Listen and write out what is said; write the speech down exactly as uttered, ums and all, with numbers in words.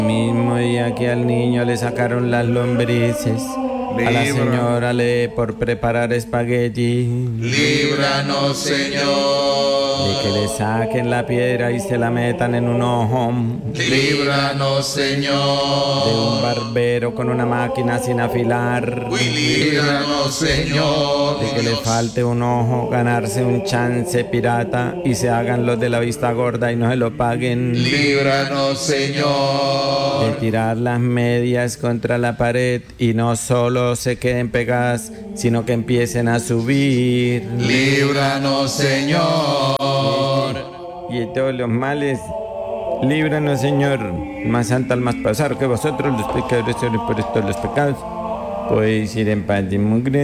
Mismo día que al niño le sacaron las lombrices, a la señora le por preparar espagueti. Líbranos, Señor. De que le saquen la piedra y se la metan en un ojo. Líbranos, Señor. De un barbero con una máquina sin afilar. Uy, líbranos, Señor. De que le falte un ojo, ganarse un chance pirata y se hagan los de la vista gorda y no se lo paguen. Líbranos, Señor. De tirar las medias contra la pared y no solo se queden pegadas, sino que empiecen a subir. Líbranos, Señor. Y de todos los males, líbranos, Señor. Más santa al más pasar que vosotros, los pecadores, sobre por estos los pecados. Podéis ir en paz de mugre.